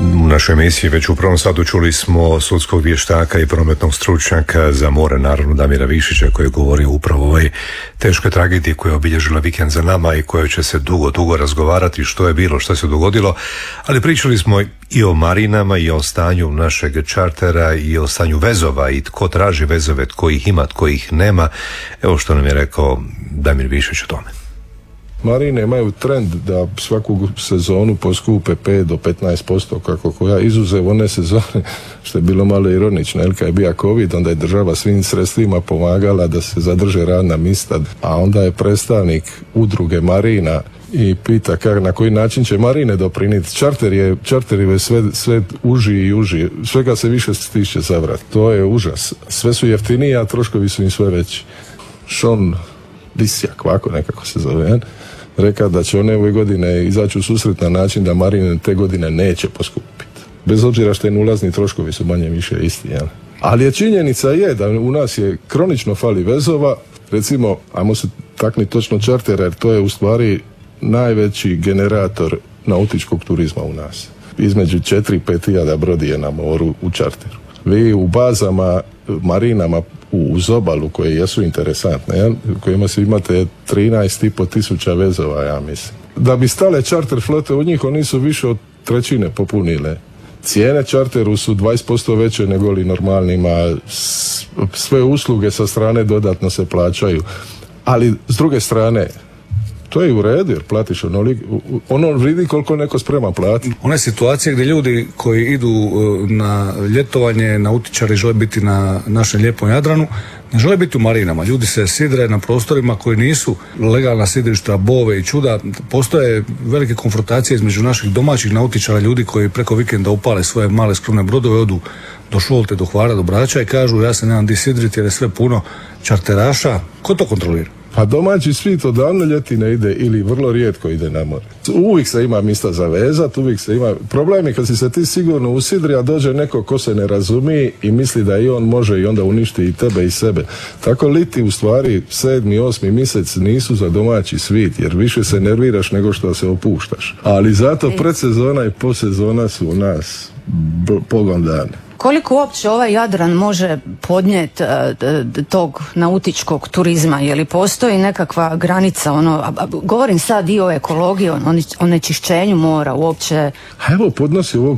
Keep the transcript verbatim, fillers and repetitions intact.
U našoj emisiji već u prvom satu čuli smo sudskog vještaka i prometnog stručnjaka za more, naravno Damira Višića, koji je govorio upravo o ovoj teškoj tragediji koja je obilježila vikend za nama i koja će se dugo, dugo razgovarati što je bilo, što se dogodilo, ali pričali smo i o marinama i o stanju našeg čartera i o stanju vezova i tko traži vezove, tko ih ima, tko ih nema. Evo što nam je rekao Damir Višić o tome. Marine imaju trend da svaku sezonu poskupe pet do petnaest posto kako koja, izuzev one sezone, što je bilo malo ironično, jer kad je bio COVID, onda je država svim sredstvima pomagala da se zadrže radna mista, a onda je predstavnik udruge marina i pita kak, na koji način će marine doprinijeti. Čarter je, čarter je sve, sve uži i uži, svega se više stiže za vrat. To je užas. Sve su jeftinije, a troškovi su im sve veći. Sean Lisjak, ovako nekako se zove, rekao da će one ove godine izaći u susret na način da marine te godine neće poskupiti. Bez obzira što je ulazni troškovi su manje više isti. Jel? Ali je činjenica je da u nas je kronično fali vezova, recimo, ajmo se takni točno čartera, jer to je u stvari najveći generator nautičkog turizma u nas. Između četiri i pet hiljada brodi je na moru u čarteru. Vi u bazama, marinama uz obalu koje jesu interesantne, jel? U kojima se imate trinaest i pol tisuća vezova, ja mislim. Da bi stale čarter flote u njih, oni su više od trećine popunile. Cijene čarteru su dvadeset posto veće nego li normalnima, sve usluge sa strane dodatno se plaćaju. Ali s druge strane, to je u redu jer platiš ono, ono vidi koliko neko sprema platiti. One situacije gdje ljudi koji idu na ljetovanje, nautičari žele biti na našem lijepom Jadranu, ne žele biti u marinama. Ljudi se sidre na prostorima koji nisu legalna sidrišta, bove i čuda. Postoje velike konfrontacije između naših domaćih nautičara, ljudi koji preko vikenda upale svoje male skromne brodove, odu do Šolte, do Hvara, do Brača i kažu ja se nemam di sidriti jer je sve puno čarteraša. Ko to kontrolira? Pa domaći svit odavno ljeti ne ide ili vrlo rijetko ide na more. Uvijek se ima mjesta za vezat, uvijek se ima... Problem je kad si se ti sigurno usidri, a dođe neko ko se ne razumije i misli da i on može i onda uništi i tebe i sebe. Tako liti u stvari sedmi, osmi mjesec nisu za domaći svit, jer više se nerviraš nego što se opuštaš. Ali zato predsezona i posezona su u nas pogon dane. Koliko uopće ovaj Jadran može podnijeti uh, tog nautičkog turizma? Je li postoji nekakva granica? Ono, a, a, govorim sad i o ekologiji, o onečišćenju mora uopće. A evo podnosi ovog